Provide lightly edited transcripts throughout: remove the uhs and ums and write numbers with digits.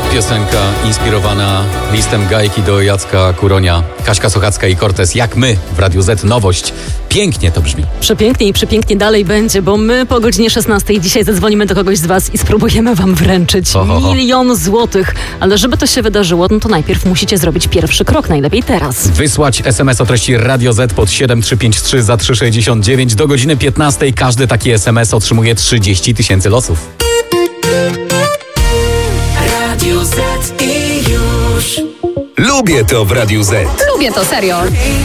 Piosenka inspirowana listem Gajki do Jacka Kuronia, Kaśka Sochacka i Cortez. Jak my w Radiu Z. Nowość. Pięknie to brzmi. Przepięknie i przepięknie dalej będzie, bo my po godzinie 16 dzisiaj zadzwonimy do kogoś z was i spróbujemy wam wręczyć 1 000 000 złotych. Ale żeby to się wydarzyło, no to najpierw musicie zrobić pierwszy krok, najlepiej teraz. Wysłać SMS o treści Radio Z pod 7353 za 369. Do godziny 15 każdy taki SMS otrzymuje 30 000 losów. Radio Z i już. Lubię to w Radiu Z. Lubię to, serio.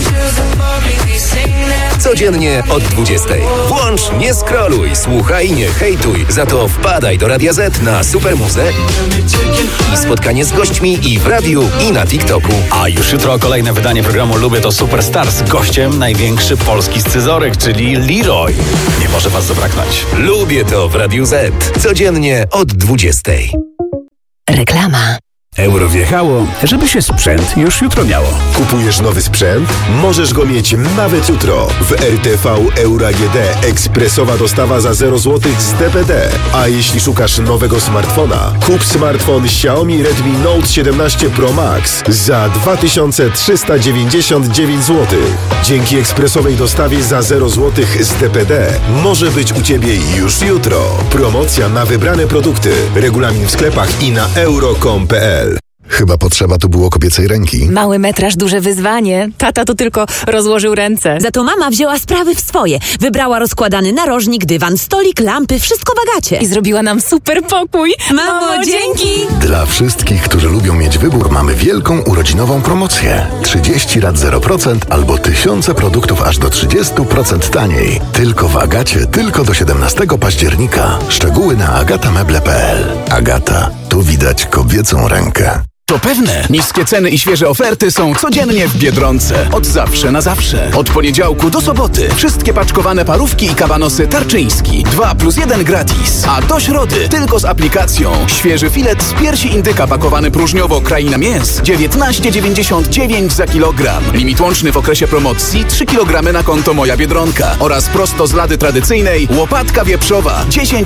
Codziennie od 20. Włącz, nie scrolluj, słuchaj, nie hejtuj. Za to wpadaj do Radia Z na Supermuzę i spotkanie z gośćmi i w radiu, i na TikToku. A już jutro kolejne wydanie programu Lubię to Superstar z gościem największy polski scyzoryk, czyli Leroy. Nie może was zabraknąć. Lubię to w Radiu Z. Codziennie od 20. Reklama. Euro wjechało, żeby się sprzęt już jutro miało. Kupujesz nowy sprzęt? Możesz go mieć nawet jutro. W RTV Euro AGD ekspresowa dostawa za 0 zł z DPD. A jeśli szukasz nowego smartfona, kup smartfon Xiaomi Redmi Note 17 Pro Max za 2399 zł. Dzięki ekspresowej dostawie za 0 zł z DPD może być u Ciebie już jutro. Promocja na wybrane produkty. Regulamin w sklepach i na euro.com.pl. Chyba potrzeba tu było kobiecej ręki. Mały metraż, duże wyzwanie. Tata tu tylko rozłożył ręce. Za to mama wzięła sprawy w swoje. Wybrała rozkładany narożnik, dywan, stolik, lampy, wszystko w Agacie. I zrobiła nam super pokój. Mamo, dzięki! Dla wszystkich, którzy lubią mieć wybór, mamy wielką urodzinową promocję. 30 rat 0% albo tysiące produktów aż do 30% taniej. Tylko w Agacie, tylko do 17 października. Szczegóły na agatameble.pl. Agata, tu widać kobiecą rękę. To pewne. Niskie ceny i świeże oferty są codziennie w Biedronce. Od zawsze na zawsze. Od poniedziałku do soboty. Wszystkie paczkowane parówki i kabanosy Tarczyński. 2+1 gratis. A do środy tylko z aplikacją. Świeży filet z piersi indyka pakowany próżniowo Kraina Mięs. 19,99 za kilogram. Limit łączny w okresie promocji 3 kg na konto Moja Biedronka. Oraz prosto z lady tradycyjnej łopatka wieprzowa.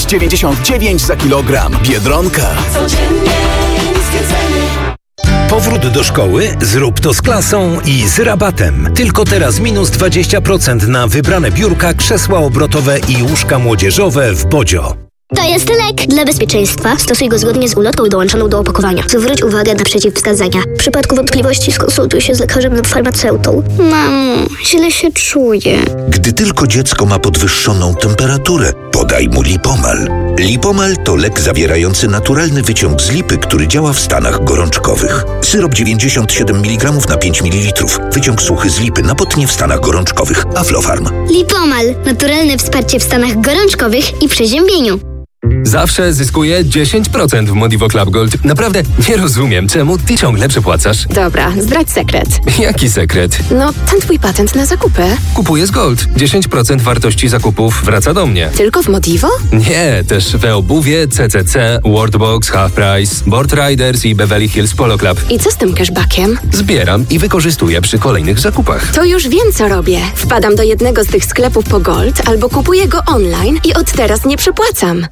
10,99 za kilogram. Biedronka. Codziennie niskie ceny. Powrót do szkoły? Zrób to z klasą i z rabatem. Tylko teraz minus 20% na wybrane biurka, krzesła obrotowe i łóżka młodzieżowe w Bodzio. To jest lek. Dla bezpieczeństwa stosuj go zgodnie z ulotką dołączoną do opakowania. Zwróć uwagę na przeciwwskazania. W przypadku wątpliwości skonsultuj się z lekarzem lub farmaceutą. Mamo, źle się czuję. Gdy tylko dziecko ma podwyższoną temperaturę, podaj mu Lipomal. Lipomal to lek zawierający naturalny wyciąg z lipy, który działa w stanach gorączkowych. Syrop 97 mg na 5 ml. Wyciąg suchy z lipy napotnie w stanach gorączkowych. Aflofarm. Lipomal. Naturalne wsparcie w stanach gorączkowych i przeziębieniu. Zawsze zyskuję 10% w Modivo Club Gold. Naprawdę nie rozumiem, czemu ty ciągle przepłacasz. Dobra, zdradź sekret. Jaki sekret? No, ten twój patent na zakupy. Kupuję z Gold. 10% wartości zakupów wraca do mnie. Tylko w Modivo? Nie, też w obuwie, CCC, Worldbox, Half Price, Board Riders i Beverly Hills Polo Club. I co z tym cashbackiem? Zbieram i wykorzystuję przy kolejnych zakupach. To już wiem, co robię. Wpadam do jednego z tych sklepów po Gold albo kupuję go online i od teraz nie przepłacam.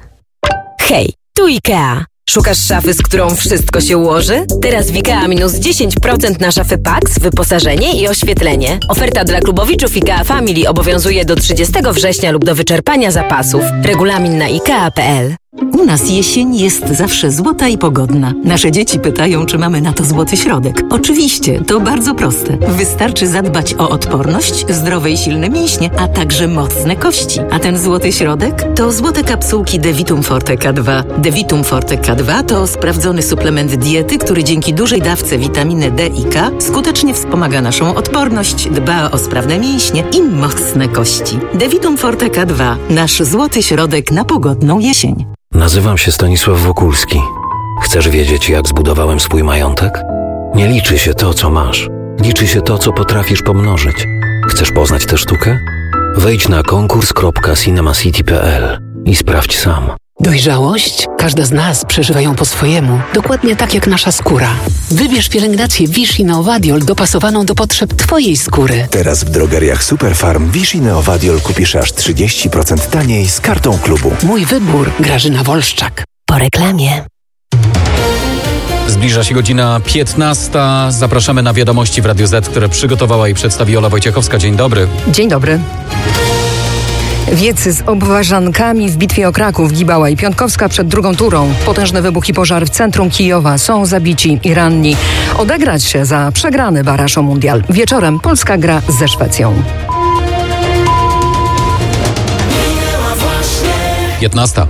Hej, tu IKEA. Szukasz szafy, z którą wszystko się ułoży? Teraz w IKEA minus 10% na szafy Pax, wyposażenie i oświetlenie. Oferta dla klubowiczów IKEA Family obowiązuje do 30 września lub do wyczerpania zapasów. Regulamin na IKEA.pl. U nas jesień jest zawsze złota i pogodna. Nasze dzieci pytają, czy mamy na to złoty środek. Oczywiście, to bardzo proste. Wystarczy zadbać o odporność, zdrowe i silne mięśnie, a także mocne kości. A ten złoty środek to złote kapsułki Devitum Forte K2. Devitum Forte K2 to sprawdzony suplement diety, który dzięki dużej dawce witaminy D i K skutecznie wspomaga naszą odporność, dba o sprawne mięśnie i mocne kości. Devitum Forte K2. Nasz złoty środek na pogodną jesień. Nazywam się Stanisław Wokulski. Chcesz wiedzieć, jak zbudowałem swój majątek? Nie liczy się to, co masz. Liczy się to, co potrafisz pomnożyć. Chcesz poznać tę sztukę? Wejdź na konkurs.cinemacity.pl i sprawdź sam. Dojrzałość? Każda z nas przeżywa ją po swojemu, dokładnie tak jak nasza skóra. Wybierz pielęgnację Vichy Neovadiol dopasowaną do potrzeb Twojej skóry. Teraz w drogeriach Superfarm Vichy Neovadiol kupisz aż 30% taniej z kartą klubu. Mój wybór. Grażyna Wolszczak. Po reklamie. Z Zbliża się godzina 15. Zapraszamy na wiadomości w Radiu Z, które przygotowała i przedstawi Ola Wojciechowska. Dzień dobry. Dzień dobry. Wiec z obważankami w bitwie o Kraków, Gibała i Piontkowska przed drugą turą. Potężny wybuch i pożar w centrum Kijowa. Są zabici i ranni. Odegrać się za przegrany baraż o mundial. Wieczorem Polska gra ze Szwecją. 15.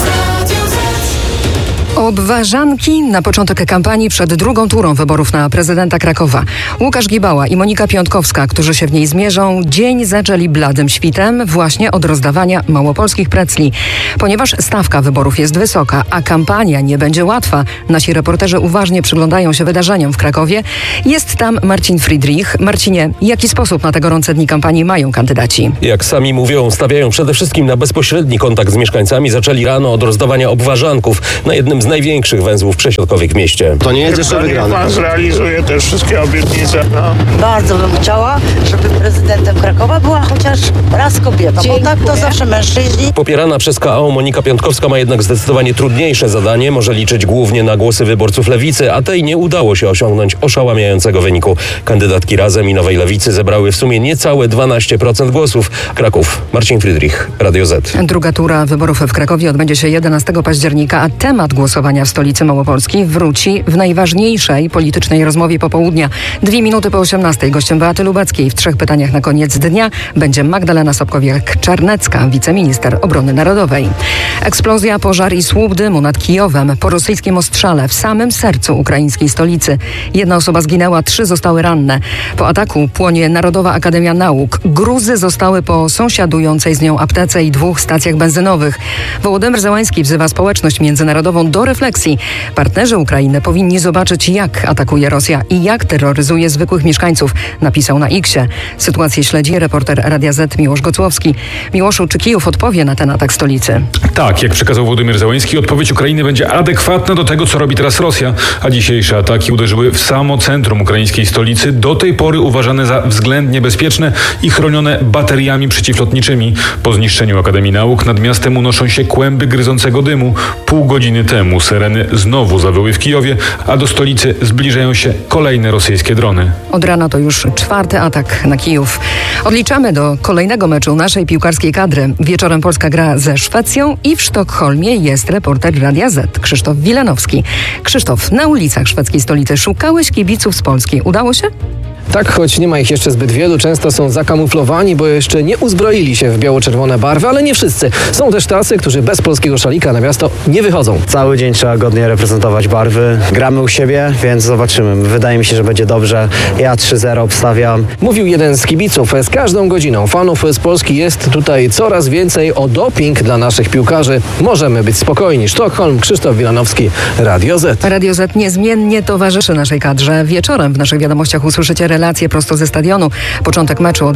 Obważanki na początek kampanii przed drugą turą wyborów na prezydenta Krakowa. Łukasz Gibała i Monika Piontkowska, którzy się w niej zmierzą, dzień zaczęli bladym świtem właśnie od rozdawania małopolskich precli. Ponieważ stawka wyborów jest wysoka, a kampania nie będzie łatwa, nasi reporterzy uważnie przyglądają się wydarzeniom w Krakowie. Jest tam Marcin Friedrich. Marcinie, jaki sposób na te gorące dni kampanii mają kandydaci? Jak sami mówią, stawiają przede wszystkim na bezpośredni kontakt z mieszkańcami. Zaczęli rano od rozdawania obważanków na jednym z największych węzłów przesiadkowych w mieście. To nie jest jeszcze wygrane. Pan zrealizuje te wszystkie obietnice. Bardzo bym chciała, żeby prezydentem Krakowa była chociaż raz kobieta, bo tak to zawsze mężczyźni. Popierana przez KO Monika Piontkowska ma jednak zdecydowanie trudniejsze zadanie. Może liczyć głównie na głosy wyborców Lewicy, a tej nie udało się osiągnąć oszałamiającego wyniku. Kandydatki Razem i Nowej Lewicy zebrały w sumie niecałe 12% głosów. Kraków. Marcin Friedrich, Radio Z. Druga tura wyborów w Krakowie odbędzie się 11 października, a temat głosowania w stolicy Małopolski wróci w najważniejszej politycznej rozmowie popołudnia. 2 minuty po 18. Gościem Beaty Lubeckiej w 3 pytaniach na koniec dnia będzie Magdalena Sobkowiak-Czarnecka, wiceminister obrony narodowej. Eksplozja, pożar i słup dymu nad Kijowem po rosyjskim ostrzale w samym sercu ukraińskiej stolicy. 1 osoba zginęła, 3 zostały ranne. Po ataku płonie Narodowa Akademia Nauk. Gruzy zostały po sąsiadującej z nią aptece i 2 stacjach benzynowych. Wołodymyr Zełański wzywa społeczność międzynarodową do refleksji. Partnerzy Ukrainy powinni zobaczyć, jak atakuje Rosja i jak terroryzuje zwykłych mieszkańców, napisał na X-ie. Sytuację śledzi reporter Radia Z Miłosz Gocłowski. Miłoszu, czy Kijów odpowie na ten atak stolicy? Tak, jak przekazał Wołodymyr Zełański, odpowiedź Ukrainy będzie adekwatna do tego, co robi teraz Rosja, a dzisiejsze ataki uderzyły w samo centrum ukraińskiej stolicy, do tej pory uważane za względnie bezpieczne i chronione bateriami przeciwlotniczymi. Po zniszczeniu Akademii Nauk nad miastem unoszą się kłęby gryzącego dymu. Pół godziny temu syreny znowu zawyły w Kijowie, a do stolicy zbliżają się kolejne rosyjskie drony. Od rana to już 4. atak na Kijów. Odliczamy do kolejnego meczu naszej piłkarskiej kadry. Wieczorem Polska gra ze Szwecją i w Sztokholmie jest reporter Radia Z, Krzysztof Wilenowski. Krzysztof, na ulicach szwedzkiej stolicy szukałeś kibiców z Polski. Udało się? Tak, choć nie ma ich jeszcze zbyt wielu, często są zakamuflowani, bo jeszcze nie uzbroili się w biało-czerwone barwy, ale nie wszyscy. Są też tacy, którzy bez polskiego szalika na miasto nie wychodzą. Cały dzień trzeba godnie reprezentować barwy. Gramy u siebie, więc zobaczymy. Wydaje mi się, że będzie dobrze. Ja 3-0 obstawiam. Mówił jeden z kibiców. Z każdą godziną fanów z Polski jest tutaj coraz więcej. O doping dla naszych piłkarzy możemy być spokojni. Sztokholm, Krzysztof Wilanowski, Radio Z. Radio Z niezmiennie towarzyszy naszej kadrze. Wieczorem w naszych wiadomościach usłyszycie relacje prosto ze stadionu. Początek meczu o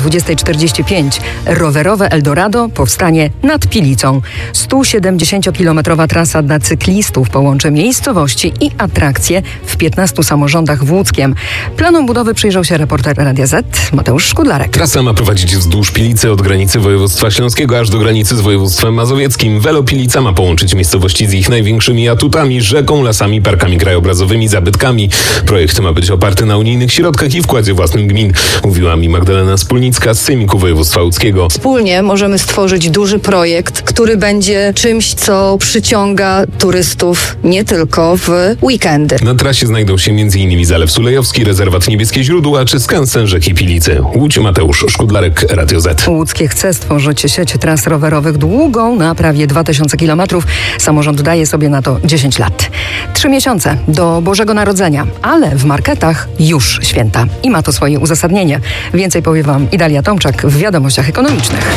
20:45. Rowerowe Eldorado powstanie nad Pilicą. 170-kilometrowa trasa dla cyklistów połączy miejscowości i atrakcje w 15 samorządach w Łódzkiem. Planom budowy przyjrzał się reporter Radia Z Mateusz Szkudlarek. Trasa ma prowadzić wzdłuż Pilicy od granicy województwa śląskiego aż do granicy z województwem mazowieckim. Velopilica ma połączyć miejscowości z ich największymi atutami, rzeką, lasami, parkami krajobrazowymi, zabytkami. Projekt ma być oparty na unijnych środkach i wkładzie własnym gmin, mówiła mi Magdalena Spólnicka z Sejmiku Województwa Łódzkiego. Wspólnie możemy stworzyć duży projekt, który będzie czymś, co przyciąga turystów nie tylko w weekendy. Na trasie znajdą się m.in. Zalew Sulejowski, rezerwat Niebieskie Źródła czy skansen rzeki Pilicy. Łódź, Mateusz Szkudlarek, Radio Z. Łódzkie chce stworzyć sieć tras rowerowych długą na prawie 2000 km. Samorząd daje sobie na to 10 lat. 3 miesiące do Bożego Narodzenia, ale w marketach już święta. I ma to swoje uzasadnienie. Więcej powie Wam Idalia Tomczak w Wiadomościach Ekonomicznych.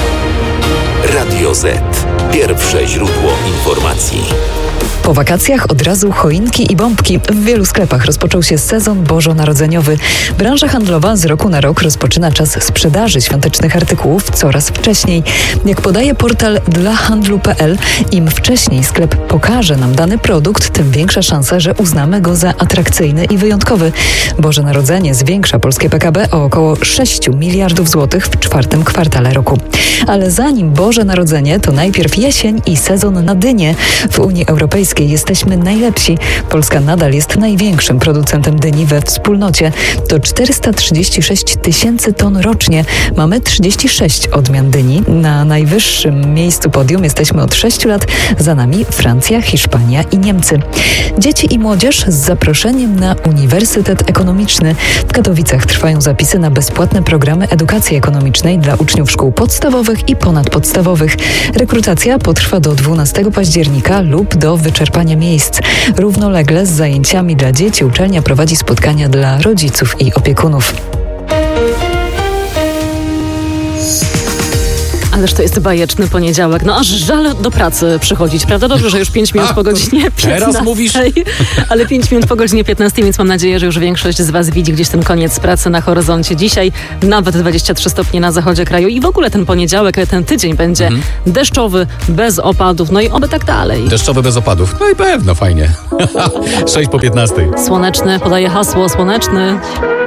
Radio Z. Pierwsze źródło informacji. Po wakacjach od razu choinki i bombki. W wielu sklepach rozpoczął się sezon bożonarodzeniowy. Branża handlowa z roku na rok rozpoczyna czas sprzedaży świątecznych artykułów coraz wcześniej. Jak podaje portal dlahandlu.pl, im wcześniej sklep pokaże nam dany produkt, tym większa szansa, że uznamy go za atrakcyjny i wyjątkowy. Boże Narodzenie zwiększa polskie PKB o około 6 miliardów złotych w 4. kwartale roku. Ale zanim Boże Narodzenie, to najpierw jesień i sezon na dynie. W Unii Europejskiej europejskiej jesteśmy najlepsi. Polska nadal jest największym producentem dyni we wspólnocie. To 436 tysięcy ton rocznie. Mamy 36 odmian dyni. Na najwyższym miejscu podium jesteśmy od 6 lat. Za nami Francja, Hiszpania i Niemcy. Dzieci i młodzież z zaproszeniem na Uniwersytet Ekonomiczny. W Katowicach trwają zapisy na bezpłatne programy edukacji ekonomicznej dla uczniów szkół podstawowych i ponadpodstawowych. Rekrutacja potrwa do 12 października lub do wyczerpania miejsc. Równolegle z zajęciami dla dzieci uczelnia prowadzi spotkania dla rodziców i opiekunów. Ależ to jest bajeczny poniedziałek. No aż żal do pracy przychodzić, prawda? Dobrze, że już 5 minut po godzinie 15. Teraz mówisz? Ale 5 minut po godzinie 15, więc mam nadzieję, że już większość z Was widzi gdzieś ten koniec pracy na horyzoncie. Dzisiaj nawet 23 stopnie na zachodzie kraju i w ogóle ten poniedziałek, ten tydzień będzie deszczowy, bez opadów, no i oby tak dalej. Deszczowy bez opadów. No i pewno, fajnie. 6 po 15. Słoneczny, podaje hasło słoneczny.